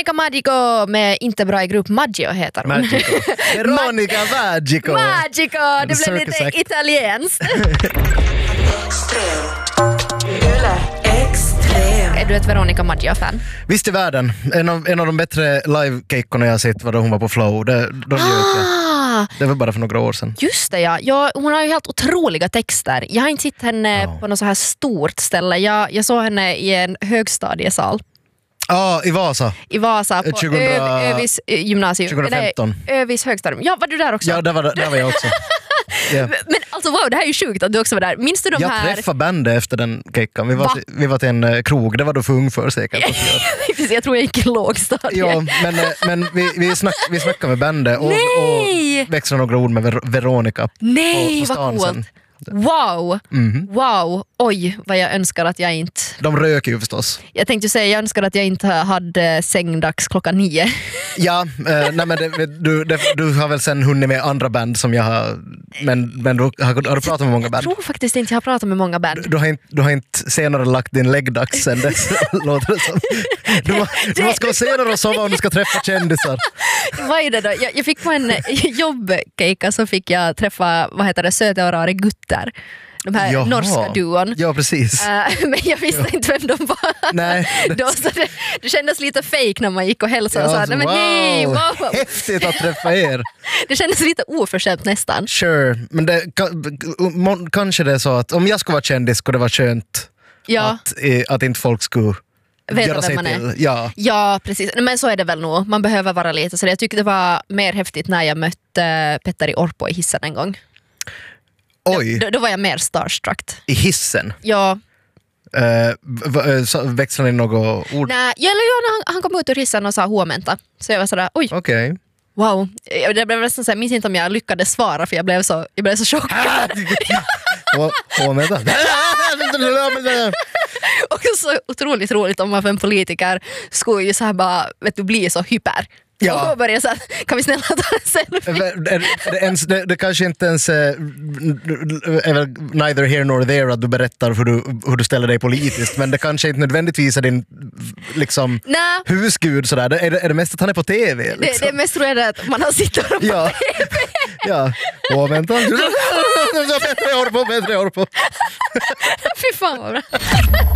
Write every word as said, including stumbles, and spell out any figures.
Veronica Magico med inte bra i grupp. Maggio heter hon. Magico. Veronica Magico. Magico, det blev lite act. italienskt. Extrem. Är du ett Veronica Maggio-fan? Visst i världen. En av, en av de bättre live-kejkorna jag har sett var då hon var på Flow. Det, de Ah, det var bara för några år sedan. just det, ja. Jag, hon har ju helt otroliga texter. Jag har inte sett henne Ja. på något så här stort ställe. Jag, jag såg henne i en högstadiesal Ja, ah, i Vasa. i Vasa på tjugo Ö, Övis eh, gymnasium. tjugohundrafemton. Nej, Övis högstadium. Ja, var du där också? Ja, där var, där var jag också. Yeah. Men alltså wow, det här är ju sjukt att du också var där. Minns du de Jag här... träffade bandet efter den kejkan. Vi var, Va? till, vi var till en eh, krog. Det var då för ung för säkert. Precis, jag tror jag gick i lågstadiet. Ja, men, eh, men vi, vi, snack, vi snackade med bandet och, Nej! och växlade några ord med Ver- Veronica. Nej, på- på vad stan coolt. sen. Wow, Mhm. wow, oj vad jag önskar att jag inte... De röker ju förstås. Jag tänkte säga, jag önskar att jag inte hade sängdags klockan nio. Ja, eh, nej, men det, du, det, du har väl sen hunnit med andra band som jag har, men, men du, har, har du pratat med många Jag band? tror faktiskt inte jag har pratat med många band. Du har, inte, du har inte senare lagt din läggdags sen dess, låter det som. Du, må, du måste gå senare och sova om du ska träffa kändisar. Vad är det då? Jag, jag fick på en jobbkejka så fick jag träffa, vad heter det, Söte och rare gutter. De här Jaha. norska duon. Ja, precis. Uh, men jag visste inte vem de var. Nej. Då, så det, det kändes lite fake när man gick och hälsade och Ja, sa, alltså, nej men hej, wow. wow. Häftigt att träffa er. Det kändes lite oförskämt nästan. Sure, men det, ka- må- kanske det är så att om jag skulle vara kändis skulle det vara skönt Ja, att, eh, att inte folk skulle Veta göra vem sig man är. till. Ja. ja, precis. Nej, men så är det väl nog. Man behöver vara lite så. Jag tyckte det var mer häftigt när jag mötte Petteri Orpo i hissen en gång. Oj, Då, då var jag mer starstruck. i hissen. Ja, Uh, v- uh, så växlade ni något ord? nej, eller ja, när han, han kom ut ur hissen och sa huomenta. Så jag var sådär, oj, Okej. wow. Det blev nästan så här, jag minns inte om jag lyckades svara för jag blev så, jag blev så chockad. Och, och vänta. Och så otroligt roligt om man för en politiker skulle ju så här bara, vet du, bli så hyper. Ja. Och börja så här, kan vi snälla ta en selfie? Är, är det, ens, det, det kanske inte ens är, är väl neither here nor there att du berättar hur du, hur du ställer dig politiskt, men det kanske inte nödvändigtvis är din liksom, Nej, husgud sådär. Är det, är det mest att han är på tv? Liksom? det, det är mest tror jag det att man har sitter och Ja. Ja. Åh, vänta. Bättre år på, bättre år på. fy fan vad bra.